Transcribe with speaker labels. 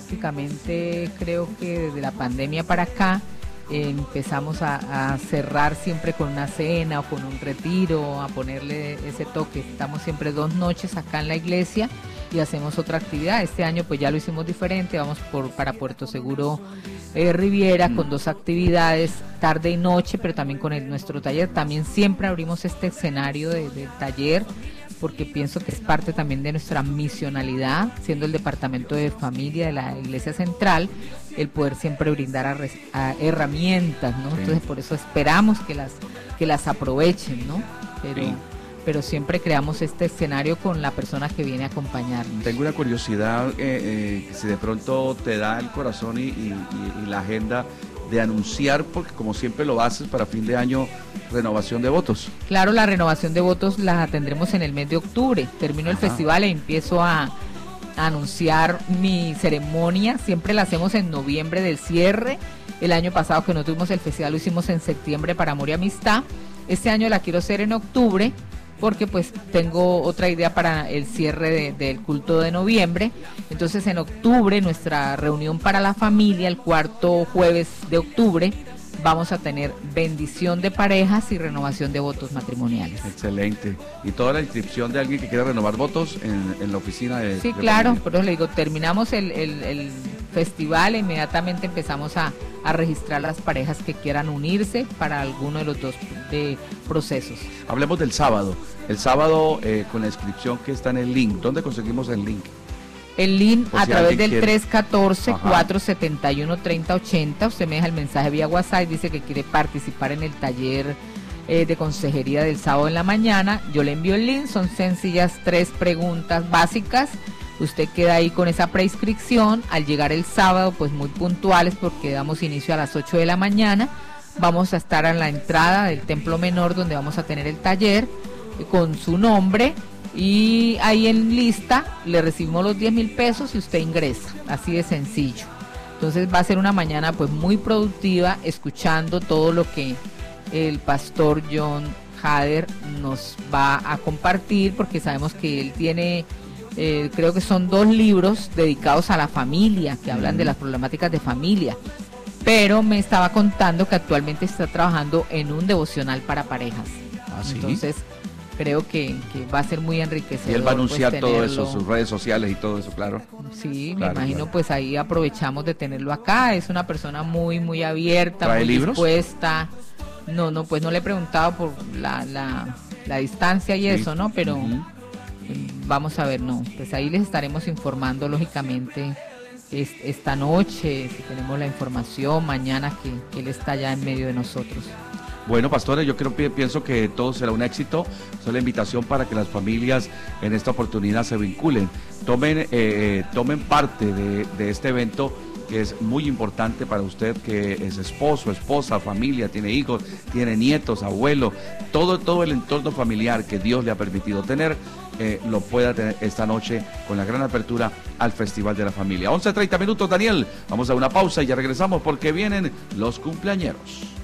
Speaker 1: prácticamente creo que desde la pandemia para acá empezamos a cerrar siempre con una cena o con un retiro, a ponerle ese toque. Estamos siempre 2 noches acá en la iglesia y hacemos otra actividad. Este año pues ya lo hicimos diferente, vamos para Puerto Seguro Riviera con 2 actividades, tarde y noche, pero también con nuestro taller. También siempre abrimos este escenario del taller, porque pienso que es parte también de nuestra misionalidad, siendo el departamento de familia de la Iglesia Central, el poder siempre brindar a herramientas, ¿no? Sí. Entonces por eso esperamos que las aprovechen, ¿no? Pero siempre creamos este escenario con la persona que viene a acompañarnos.
Speaker 2: Tengo una curiosidad, si de pronto te da el corazón y la agenda de anunciar, porque como siempre lo haces para fin de año, renovación de votos.
Speaker 1: Claro, la renovación de votos la tendremos en el mes de octubre. Termino el festival e empiezo a anunciar mi ceremonia. Siempre la hacemos en noviembre del cierre. El año pasado que no tuvimos el festival lo hicimos en septiembre para Amor y Amistad. Este año la quiero hacer en octubre, porque pues tengo otra idea para el cierre del culto de noviembre. Entonces en octubre, nuestra reunión para la familia, el 4º jueves de octubre, vamos a tener bendición de parejas y renovación de votos matrimoniales.
Speaker 2: Excelente. ¿Y toda la inscripción de alguien que quiera renovar votos en la oficina de...
Speaker 1: Sí, claro, por eso le digo, terminamos el festival e inmediatamente empezamos a registrar las parejas que quieran unirse para alguno de los 2 procesos.
Speaker 2: Hablemos del sábado. El sábado con la inscripción que está en el link. ¿Dónde conseguimos el link?
Speaker 1: El link a través del 314-471-3080. Usted me deja el mensaje vía WhatsApp y dice que quiere participar en el taller de consejería del sábado en la mañana. Yo le envío el link, son sencillas 3 preguntas básicas. Usted queda ahí con esa preinscripción. Al llegar el sábado, pues muy puntuales, porque damos inicio a las 8 de la mañana. Vamos a estar en la entrada del Templo Menor, donde vamos a tener el taller, con su nombre, y ahí en lista le recibimos los 10,000 pesos y usted ingresa, así de sencillo. Entonces va a ser una mañana pues muy productiva, escuchando todo lo que el pastor John Hader nos va a compartir, porque sabemos que él tiene... creo que son 2 libros dedicados a la familia, que hablan de las problemáticas de familia, pero me estaba contando que actualmente está trabajando en un devocional para parejas.
Speaker 2: ¿Ah, sí?
Speaker 1: Entonces creo que va a ser muy enriquecedor.
Speaker 2: Y él va a anunciar pues, todo eso, sus redes sociales y todo eso, claro.
Speaker 1: Sí, claro, me imagino, claro. Pues ahí aprovechamos de tenerlo acá. Es una persona muy, muy abierta,
Speaker 2: ¿trae
Speaker 1: muy
Speaker 2: libros?
Speaker 1: Dispuesta. No, pues no le he preguntado por la distancia y eso, ¿no? Pero... vamos a ver, pues ahí les estaremos informando lógicamente esta noche, si tenemos la información, mañana que él está ya en medio de nosotros.
Speaker 2: Bueno, pastores, yo pienso que todo será un éxito. Es la invitación para que las familias en esta oportunidad se vinculen, tomen parte de este evento, que es muy importante para usted, que es esposo, esposa, familia, tiene hijos, tiene nietos, abuelos, todo el entorno familiar que Dios le ha permitido tener, lo pueda tener esta noche con la gran apertura al Festival de la Familia. 11:30 minutos, Daniel, vamos a una pausa y ya regresamos porque vienen los cumpleañeros.